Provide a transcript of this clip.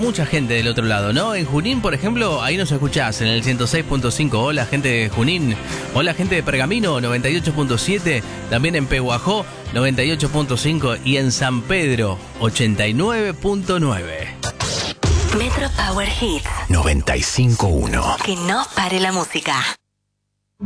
mucha gente del otro lado, ¿no? En Junín, por ejemplo, ahí nos escuchás en el 106.5. Hola, gente de Junín. Hola, gente de Pergamino, 98.7. También en Pehuajó, 98.5. Y en San Pedro, 89.9. Metro Power Hits 95.1. Que no pare la música.